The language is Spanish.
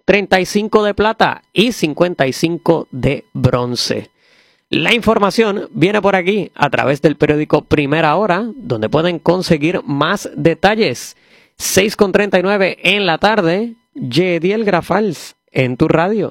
35 de plata y 55 de bronce. La información viene por aquí a través del periódico Primera Hora, donde pueden conseguir más detalles. 6:39 en la tarde, Yediel Grafals en tu radio.